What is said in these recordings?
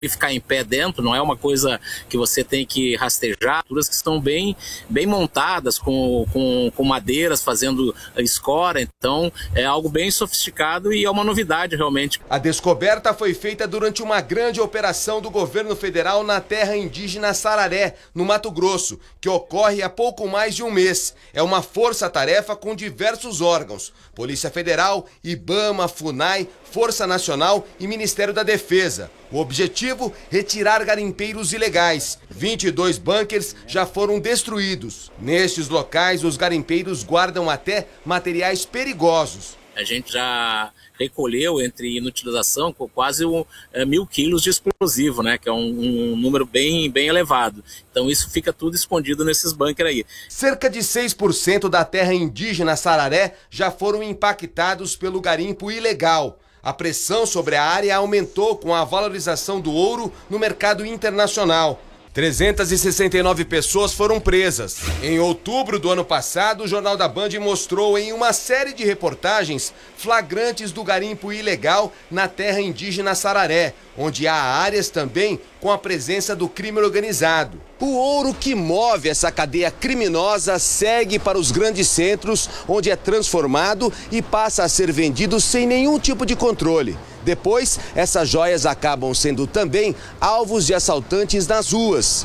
ficar em pé dentro, não é uma coisa que você tem que rastejar, que estão bem montadas, com madeiras, fazendo escora, então é algo bem sofisticado e é uma novidade realmente. A descoberta foi feita durante uma grande operação do governo federal na terra indígena Sararé, no Mato Grosso, que ocorre há pouco mais de um mês. É uma força-tarefa com diversos órgãos: Polícia Federal, IBAMA, FUNAI, Força Nacional e Ministério da Defesa. O objetivo, retirar garimpeiros ilegais. 22 bunkers já foram destruídos. Nestes locais, os garimpeiros guardam até materiais perigosos. A gente já recolheu, entre inutilização, quase 1.000 quilos de explosivo, né? Que é um número bem elevado. Então isso fica tudo escondido nesses bunkers aí. Cerca de 6% da terra indígena Sararé já foram impactados pelo garimpo ilegal. A pressão sobre a área aumentou com a valorização do ouro no mercado internacional. 369 pessoas foram presas. Em outubro do ano passado, o Jornal da Band mostrou em uma série de reportagens flagrantes do garimpo ilegal na terra indígena Sararé, onde há áreas também com a presença do crime organizado. O ouro que move essa cadeia criminosa segue para os grandes centros, onde é transformado e passa a ser vendido sem nenhum tipo de controle. Depois, essas joias acabam sendo também alvos de assaltantes nas ruas.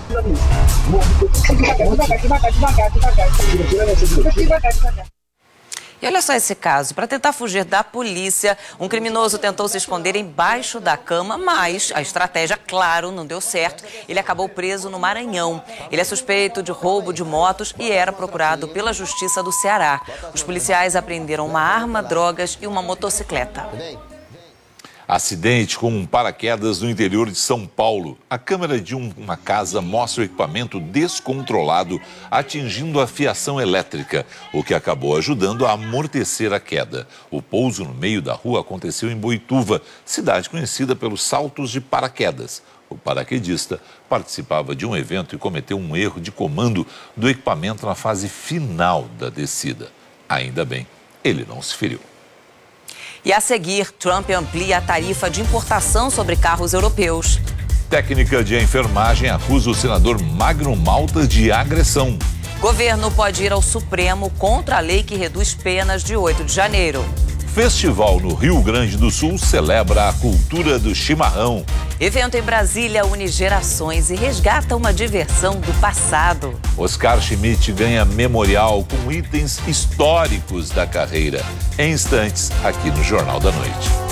E olha só esse caso. Para tentar fugir da polícia, um criminoso tentou se esconder embaixo da cama, mas a estratégia, claro, não deu certo. Ele acabou preso no Maranhão. Ele é suspeito de roubo de motos e era procurado pela Justiça do Ceará. Os policiais apreenderam uma arma, drogas e uma motocicleta. Acidente com um paraquedas no interior de São Paulo. A câmera de uma casa mostra o equipamento descontrolado atingindo a fiação elétrica, o que acabou ajudando a amortecer a queda. O pouso no meio da rua aconteceu em Boituva, cidade conhecida pelos saltos de paraquedas. O paraquedista participava de um evento e cometeu um erro de comando do equipamento na fase final da descida. Ainda bem, ele não se feriu. E a seguir, Trump amplia a tarifa de importação sobre carros europeus. Técnica de enfermagem acusa o senador Magno Malta de agressão. Governo pode ir ao Supremo contra a lei que reduz penas de 8 de janeiro. Festival no Rio Grande do Sul celebra a cultura do chimarrão. Evento em Brasília une gerações e resgata uma diversão do passado. Oscar Schmidt ganha memorial com itens históricos da carreira. Em instantes, aqui no Jornal da Noite.